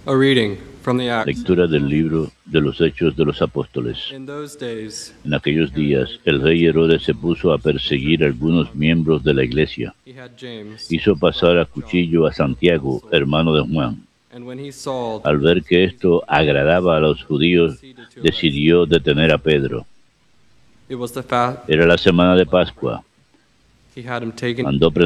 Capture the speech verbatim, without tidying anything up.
A reading from the Acts. Lectura del libro de los Hechos de los Apóstoles. In those days, En aquellos días, el rey Herodes se puso a perseguir a algunos miembros de la iglesia. he had James. Hizo pasar a cuchillo a Santiago, hermano de Juan. And when he saw Al ver que esto agradaba a los judíos, decidió detener a Pedro. it was the fast, Era la semana de Pascua. he had him taken. Mandó